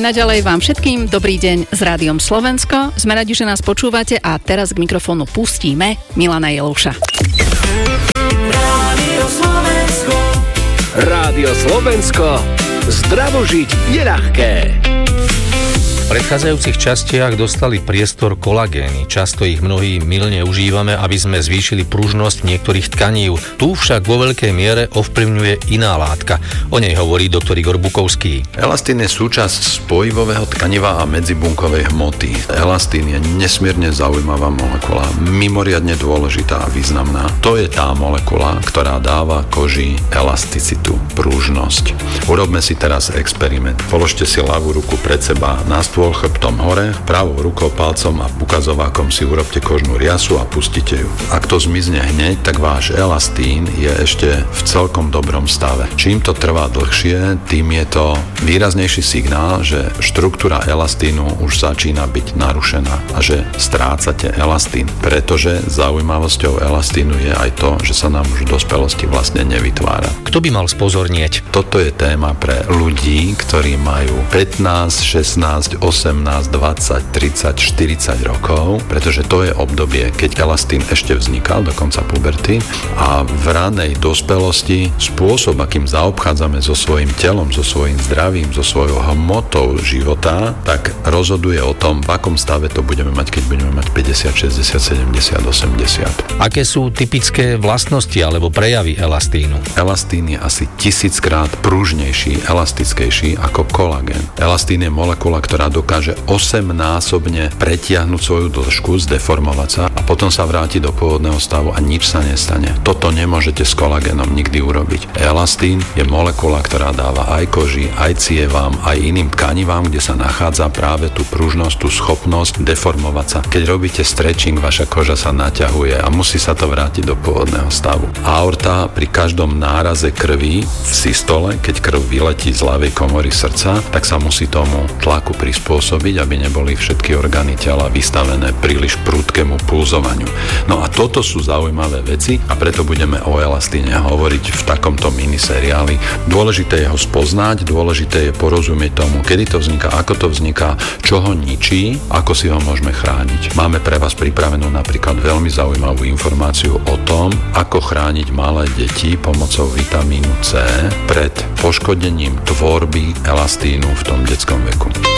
naďalej vám všetkým dobrý deň s Rádiom Slovensko. Sme radi, že nás počúvate a teraz k mikrofónu pustíme Milana Jeluša. Rádio Slovensko. Zdravo žiť je ľahké. V predchádzajúcich častiach dostali priestor kolagény. Často ich mnohí mylne užívame, aby sme zvýšili pružnosť niektorých tkanív. Tu však vo veľkej miere ovplyvňuje iná látka. O nej hovorí doktor Igor Bukovský. Elastín je súčasť spojivového tkaniva a medzibunkovej hmoty. Elastín je nesmierne zaujímavá molekula, mimoriadne dôležitá a významná. To je tá molekula, ktorá dáva koži elasticitu, pružnosť. Urobme si teraz experiment. Položte si ľavú ruku pred seba na stôl chrbtom hore, pravou rukou, palcom a ukazovákom si urobte kožnú riasu a pustite ju. Ak to zmizne hneď, tak váš elastín je ešte v celkom dobrom stave. Čím to trvá dlhšie, tým je to výraznejší signál, že štruktúra elastínu už začína byť narušená a že strácate elastín. Pretože zaujímavosťou elastínu je aj to, že sa nám už v dospelosti vlastne nevytvára. Kto by mal spozornieť? Toto je téma pre ľudí, ktorí majú 15, 16, 18, 20, 30, 40 rokov, pretože to je obdobie, keď elastín ešte vznikal, dokonca puberty, a v ranej dospelosti spôsob, akým zaobchádzame so svojím telom, so svojím zdravím, so svojou hmotou života, tak rozhoduje o tom, v akom stave to budeme mať, keď budeme mať 50, 60, 70, 80. Aké sú typické vlastnosti alebo prejavy elastínu? Elastín je asi 1000-krát pružnejší, elastickejší ako kolagén. Elastín je molekula, ktorá dokáže 8-násobne pretiahnuť svoju dĺžku, zdeformovať sa a potom sa vráti do pôvodného stavu a nič sa nestane. Toto nemôžete s kolagénom nikdy urobiť. Elastín je molekula, ktorá dáva aj koži, aj cievám, aj iným tkanivám, kde sa nachádza práve tú pružnosť, tú schopnosť deformovať sa. Keď robíte stretching, vaša koža sa naťahuje a musí sa to vrátiť do pôvodného stavu. Aorta pri každom náraze krvi v systole, keď krv vyletí z ľavej komory srdca, tak sa musí tomu tlaku prispôsobiť, aby neboli všetky orgány tela vystavené príliš prudkému pulzovaniu. No a toto sú zaujímavé veci a preto budeme o elastíne hovoriť v takomto miniseriáli. Dôležité je ho spoznať, dôležité je porozumieť tomu, kedy to vzniká, ako to vzniká, čo ho ničí, ako si ho môžeme chrániť. Máme pre vás pripravenú napríklad veľmi zaujímavú informáciu o tom, ako chrániť malé deti pomocou vitamínu C pred poškodením tvorby elastínu v tom detskom veku.